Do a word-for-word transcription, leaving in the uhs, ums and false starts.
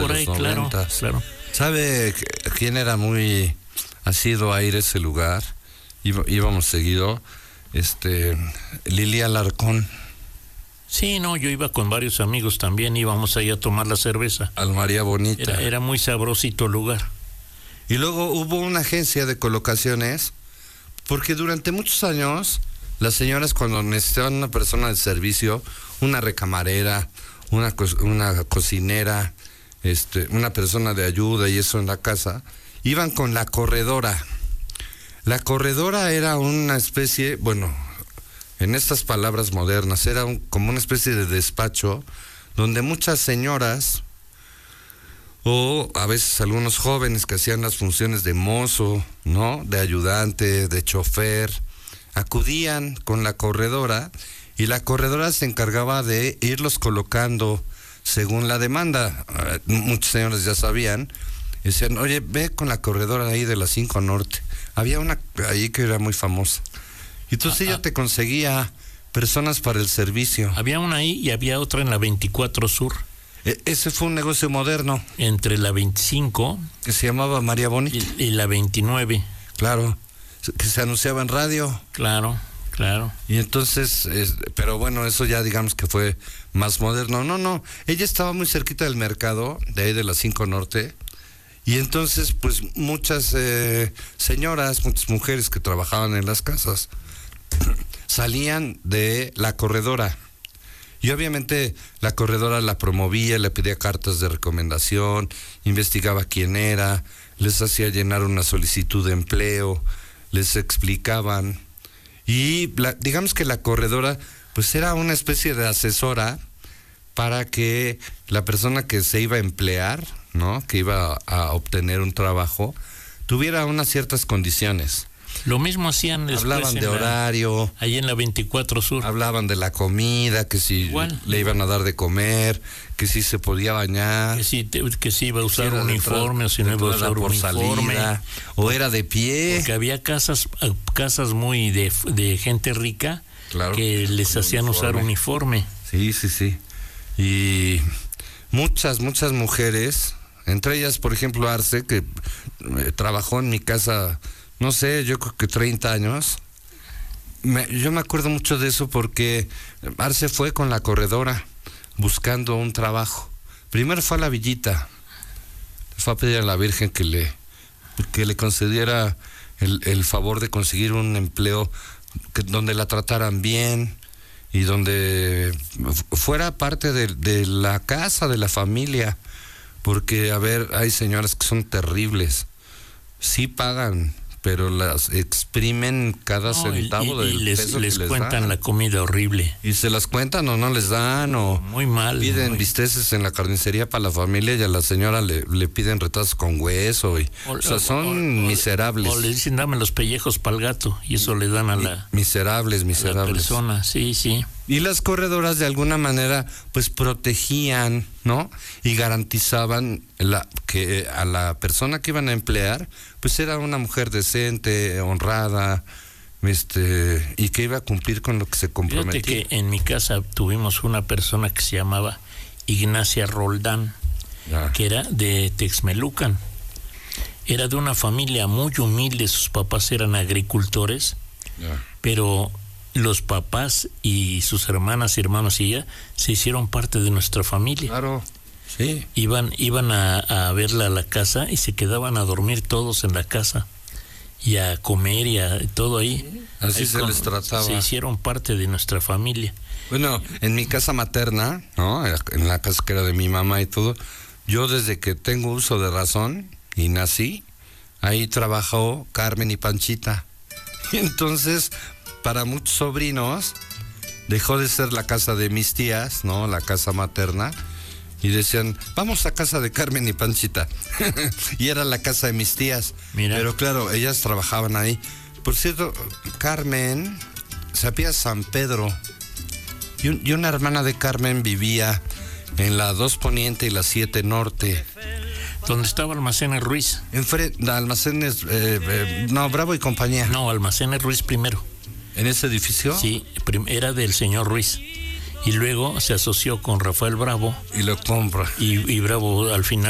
por de ahí, los claro, noventas. claro. ¿Sabe quién era muy asiduo a ir a ese lugar? Iba, íbamos seguido, este, Lilia Alarcón. Sí, no, yo iba con varios amigos también, íbamos ahí a tomar la cerveza. Al María Bonita. Era, era muy sabrosito el lugar. Y luego hubo una agencia de colocaciones, porque durante muchos años, las señoras cuando necesitaban una persona de servicio, una recamarera, una, co- una cocinera, este, una persona de ayuda y eso en la casa, iban con la corredora. La corredora era una especie, bueno, en estas palabras modernas, era un, como una especie de despacho donde muchas señoras o a veces algunos jóvenes que hacían las funciones de mozo, ¿no? De ayudante, de chofer, acudían con la corredora y la corredora se encargaba de irlos colocando según la demanda. Uh, muchos señores ya sabían, y decían, oye, ve con la corredora ahí de la cinco Norte. Había una ahí que era muy famosa. Y entonces ah, ella ah. te conseguía personas para el servicio. Había una ahí y había otra en la veinticuatro Sur. E- ese fue un negocio moderno. Entre la veinticinco. Que se llamaba María Bonita. Y, y la veintinueve. Claro, que se anunciaba en radio. Claro, claro. Y entonces, es, pero bueno, eso ya digamos que fue más moderno. No, no, ella estaba muy cerquita del mercado, de ahí de la cinco Norte. Y entonces, pues muchas eh, señoras, muchas mujeres que trabajaban en las casas, salían de la corredora. Y obviamente la corredora la promovía, le pedía cartas de recomendación, investigaba quién era, les hacía llenar una solicitud de empleo, les explicaban. Y la, digamos que la corredora pues era una especie de asesora para que la persona que se iba a emplear, ¿no? Que iba a, a obtener un trabajo, tuviera unas ciertas condiciones. Lo mismo hacían después. Hablaban de horario. La, ahí en la veinticuatro Sur. Hablaban de la comida, que si igual, le iban a dar de comer, que si se podía bañar. Que si, te, que si iba a usar si uniforme o si no iba a usar por uniforme. Salida, o era de pie. Porque había casas casas muy de, de gente rica, claro, que les hacían uniforme. usar uniforme. Sí, sí, sí. Y muchas, muchas mujeres, entre ellas, por ejemplo, Arce, que eh, trabajó en mi casa, no sé, yo creo que treinta años. Me, yo me acuerdo mucho de eso porque Arce fue con la corredora buscando un trabajo. Primero fue a la villita, fue a pedir a la Virgen que le, que le concediera el, el favor de conseguir un empleo que, donde la trataran bien y donde fuera parte de, de la casa, de la familia, porque, a ver, hay señoras que son terribles, sí pagan, pero las exprimen cada no, centavo y, y, del y les, peso les que les cuentan dan. La comida horrible. Y se las cuentan o no les dan, o muy mal. Piden muy... bisteces en la carnicería para la familia y a la señora le, le piden retazos con hueso. Y, o, o sea, son o, miserables. O, o le dicen, dame los pellejos para el gato, y eso le dan a la... Miserables, miserables. A la persona, sí, sí. Y las corredoras de alguna manera pues protegían, ¿no? Y garantizaban la, que a la persona que iban a emplear pues era una mujer decente, honrada, este, y que iba a cumplir con lo que se comprometía. Fíjate que en mi casa tuvimos una persona que se llamaba Ignacia Roldán, ah. que era de Texmelucan. Era de una familia muy humilde, sus papás eran agricultores, ah. pero los papás y sus hermanas y hermanos y ella se hicieron parte de nuestra familia. Claro, sí. Iban, iban a, a verla a la casa y se quedaban a dormir todos en la casa y a comer y a todo ahí. Así ahí se con, les trataba. Se hicieron parte de nuestra familia. Bueno, en mi casa materna, ¿no? En la casa que era de mi mamá y todo, yo desde que tengo uso de razón y nací, ahí trabajó Carmen y Panchita. Y entonces, para muchos sobrinos, dejó de ser la casa de mis tías, ¿no? La casa materna. Y decían, vamos a casa de Carmen y Panchita. Y era la casa de mis tías. Mira. Pero claro, ellas trabajaban ahí. Por cierto, Carmen se apellida San Pedro. Y, un, y una hermana de Carmen vivía en la dos Poniente y la siete Norte. ¿Dónde estaba Almacenes Ruiz? Enfrente, Almacenes, eh, eh, no, Bravo y compañía. No, Almacenes Ruiz primero. ¿En ese edificio? Sí, era del señor Ruiz. Y luego se asoció con Rafael Bravo. Y lo compra. Y, y Bravo al final